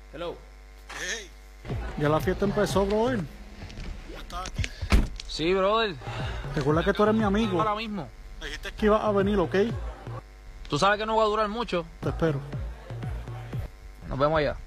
Hello. Hey, Ya la fiesta empezó, brother. ¿tú estás aquí? Sí, brother. Recuerda que tú eres mi amigo. Ahora mismo. Me dijiste Que ibas a venir, ¿ok? Tú sabes que no va a durar mucho. Te espero. Nos vemos allá.